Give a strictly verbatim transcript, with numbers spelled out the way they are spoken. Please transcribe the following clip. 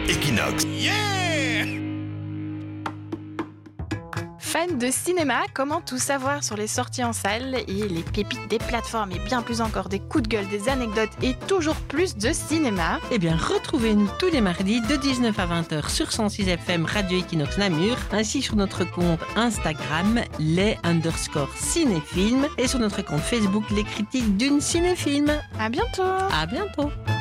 Equinox. Fan de cinéma, comment tout savoir sur les sorties en salle et les pépites des plateformes et bien plus encore des coups de gueule, des anecdotes et toujours plus de cinéma? Eh bien, retrouvez-nous tous les mardis de dix-neuf à vingt heures sur cent six F M Radio Equinox Namur, ainsi sur notre compte Instagram, les underscore cinéphiles, et sur notre compte Facebook, les critiques d'une cinéfilm. À bientôt! À bientôt!